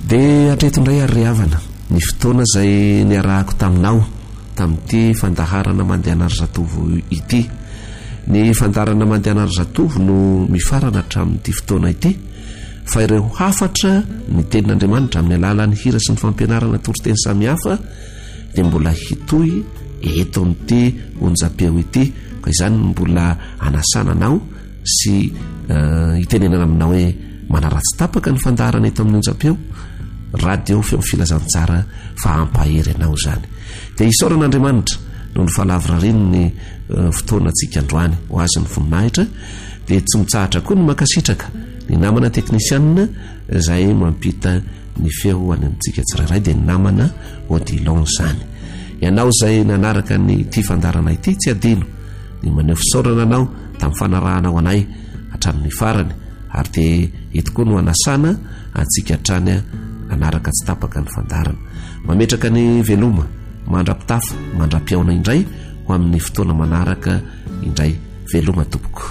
dia atreto indray ary havana ny fotoana izay niarahako taminao tamin'ity fandaharana mandeha ry zatovo ity. Ny fandarana mandeha ry zatovo no mifarana hatramin'ity fotoana ity, fa ireo hafatra ny tenin'Andriamanitra amin'ny alalan'ny hira sy ny fampianarana toroteny samihafa dia mbola hitoy eto amin'ity onjam-peo ity. Ka izany mbola anasana anao sy hitenenana aminao hoe manaratsy tapaka ny fandaharana eto amin'ny onjam-peo radio feo filazantsara fa ampahery anao zany. Dia isaoran'Andriamanitra no ny falavorariny ny fotoanantsika androany ho azy ny voninahitra, dia tsy mitsahatra koa ny makasitraka ny namana teknisianina izay mampita ny feo any amintsika tsirairay, dia ny namana Odilon zany. Ianao izay nanaraka ny ity fandarana ity tsy adino ny maneho fisaorana anao tamin'ny fanarahana ho anay hatramin'ny farany, ary dia eto koa no anasana antsika hatrany anaraka tsy tapaka ny fandarana. Mametraka ny veloma mandra-pitafa mandra-piaona indray ho amin'ny fotoana manaraka indray. Veloma tompoko.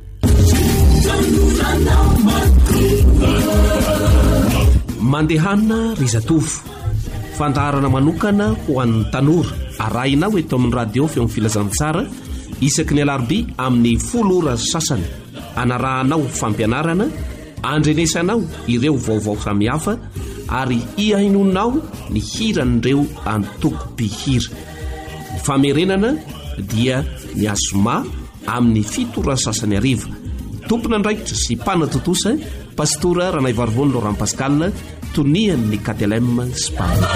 Mandehana ry zatovo, fandaharana manokana ho an'ny tanora arahinao eto amin'ny radio feo filazantsara isaky ny alarobia amin'ny 10 ora sasany. Anarahanao fampianarana, andrenesanao ireo vaovao samihafa ary iainonao ny hiran'ireo antoko-pihira. Ny famerenana dia ny azoma amin'ny 7 ora sasany ariva. Tompona andraikitra sy mpanatotosa Pastora Ranaivarivony Laurent Pascal, tonian'ny KTLM Spagna.